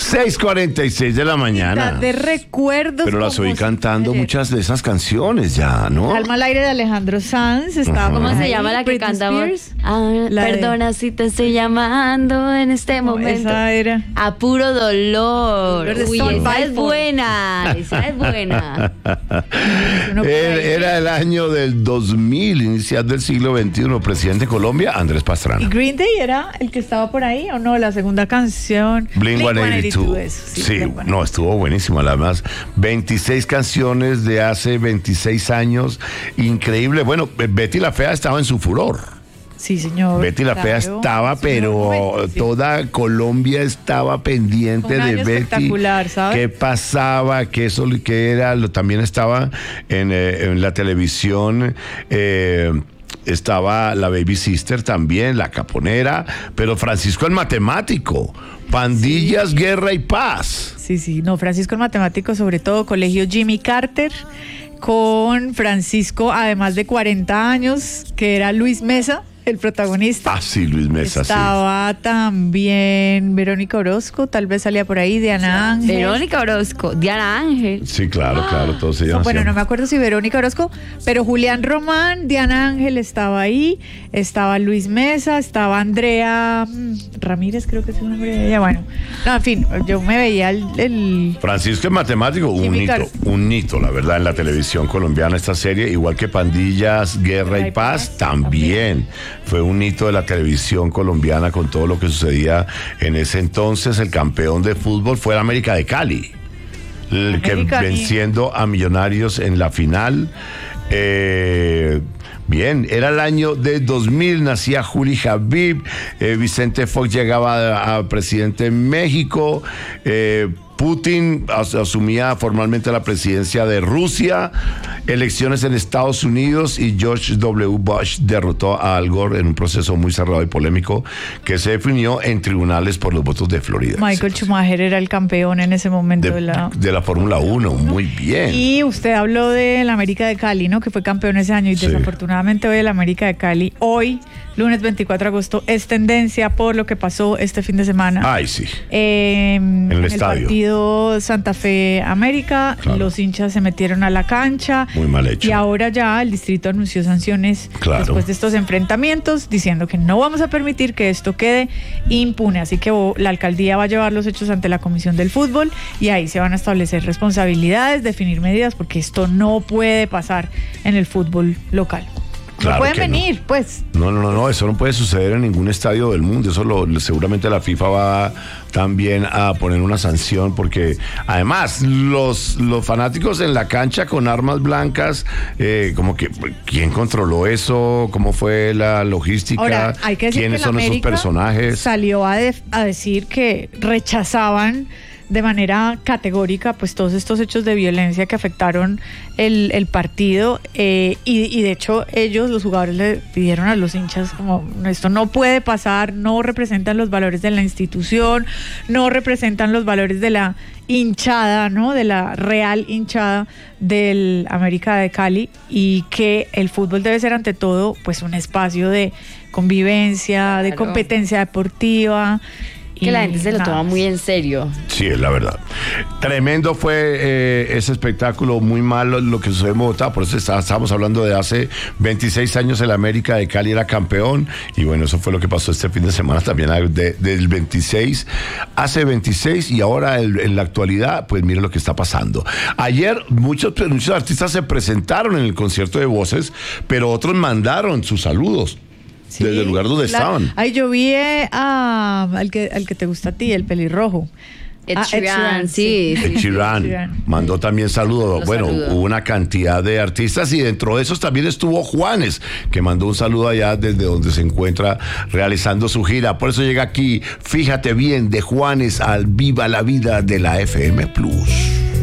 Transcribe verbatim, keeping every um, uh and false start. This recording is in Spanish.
seis cuarenta y seis de la mañana. De recuerdos. Pero las oí cantando ayer. muchas de esas canciones ya, ¿no? Alma al aire de Alejandro Sanz. Estaba ¿Cómo se ahí, llama la que Britney cantamos? Spears. Ah, La de- perdona si te estoy llamando en este No, momento. esa era. A puro dolor. Dolor de Uy, Stone esa es Balfour. buena. Esa es buena. Uno por Era, ahí. era el año del dos mil, inicial del siglo veintiuno. Presidente de Colombia, Andrés ¿Y Pastrana. Green Day era el que estaba por ahí o no? La segunda canción. Blink ciento ochenta y dos. eso, Sí, Blink ciento ochenta y dos. no, estuvo buenísimo. Además, veintiséis canciones de hace veintiséis años. Increíble. Bueno, Betty la Fea estaba en su furor. Sí, señor. Betty la Fea claro. estaba, Sí, pero un momento, sí. toda Colombia estaba pendiente Un de año Betty. espectacular, ¿sabes? ¿Qué pasaba? ¿Qué, eso, qué era? Lo, también estaba en, eh, en la televisión. Eh, estaba la Baby Sister también, la Caponera, pero Francisco el Matemático. Pandillas, Sí. Guerra y Paz. Sí, sí, no, Francisco el matemático, sobre todo colegio Jimmy Carter, con Francisco, además de cuarenta años, que era Luis Mesa, el protagonista. Ah, sí, Luis Mesa, sí. Estaba también Verónica Orozco, tal vez salía por ahí, Diana Ángel. Verónica Orozco, Diana Ángel. Sí, claro, claro, todos ellos. No, bueno, hacían- no me acuerdo si Verónica Orozco, pero Julián Román, Diana Ángel estaba ahí, estaba Luis Mesa, estaba Andrea mm, Ramírez, creo que es el nombre de ella. Bueno, no, en fin, yo me veía el, el- Francisco el Matemático, un Jimmy hito, Carter. un hito, la verdad, en la televisión colombiana esta serie, igual que Pandillas, Guerra y Paz, también fue un hito de la televisión colombiana con todo lo que sucedía en ese entonces. El campeón de fútbol fue el América de Cali, el que América, venciendo a Millonarios en la final. Eh, Bien, era el año de dos mil, nacía Juli Habib, eh, Vicente Fox llegaba a, a presidente en México, eh, Putin as, asumía formalmente la presidencia de Rusia, elecciones en Estados Unidos y George W. Bush derrotó a Al Gore en un proceso muy cerrado y polémico que se definió en tribunales por los votos de Florida. Michael Schumacher era el campeón en ese momento de, De, la... de la Fórmula uno, muy bien. Y usted habló del América de Cali, ¿no? Que fue campeón ese año y Sí. desafortunadamente hoy el América de Cali, hoy, lunes veinticuatro de agosto, es tendencia por lo que pasó este fin de semana. Ay, sí. Eh, en el el estadio. partido Santa Fe América, Claro. los hinchas se metieron a la cancha. Muy mal hecho. Y ahora ya el distrito anunció sanciones Claro. después de estos enfrentamientos, diciendo que no vamos a permitir que esto quede impune. Así que oh, la alcaldía va a llevar los hechos ante la Comisión del Fútbol y ahí se van a establecer responsabilidades, definir medidas, porque esto no puede pasar en el fútbol local. Claro no pueden que no. venir, pues. No, no, no, no, eso no puede suceder en ningún estadio del mundo. Eso lo, seguramente la FIFA va también a poner una sanción porque además los, los fanáticos en la cancha con armas blancas, eh, como que ¿quién controló eso? ¿Cómo fue la logística? Ahora, hay que decir ¿Quiénes que la son esos América personajes? salió a, def- a decir que rechazaban de manera categórica pues todos estos hechos de violencia que afectaron el, el partido eh, y, y de hecho ellos, los jugadores, le pidieron a los hinchas como esto no puede pasar, no representan los valores de la institución, no representan los valores de la hinchada, ¿no? De la real hinchada del América de Cali y que el fútbol debe ser ante todo pues un espacio de convivencia, de Claro. competencia deportiva. Que la gente se lo nada toma más. muy en serio. Sí, es la verdad. Tremendo fue eh, ese espectáculo, muy malo lo que sucedió en Bogotá, por eso está- estábamos hablando de hace veintiséis años el América de Cali era campeón y bueno, eso fue lo que pasó este fin de semana también, de- del veintiséis, hace veintiséis y ahora el- en la actualidad, pues mire lo que está pasando. Ayer muchos, muchos artistas se presentaron en el concierto de Voces, pero otros mandaron sus saludos. Sí, desde el lugar donde claro. estaban. Ay, yo vi eh, a, al, que, al que te gusta a ti, el pelirrojo. Ed Ah, Ed Sheeran, Sheeran, sí. Ed Sheeran Ed Sheeran. mandó también saludos. Los Bueno, saludos. hubo una cantidad de artistas y dentro de esos también estuvo Juanes, que mandó un saludo allá desde donde se encuentra realizando su gira. Por eso llega aquí, fíjate bien, de Juanes al Viva la Vida de la F M Plus.